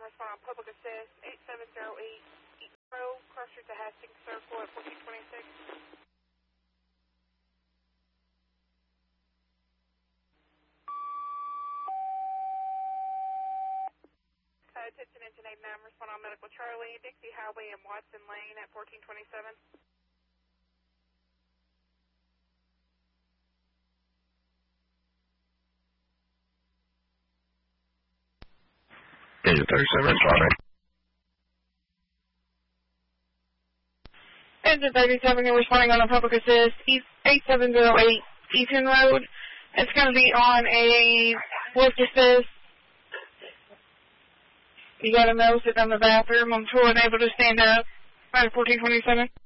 respond on public assist 8708 Eaton Road, cross street to Hastings Circle at 1426. Attention engine 89, respond on Medical Charlie, Dixie Highway and Watson Lane at 1427. Engine 37, responding. Engine 37, you're responding on a public assist 8708 Eaton Road. It's going to be on a lift assist. You got a male sitting in the bathroom. I'm sure unable to stand up. Right at 1427.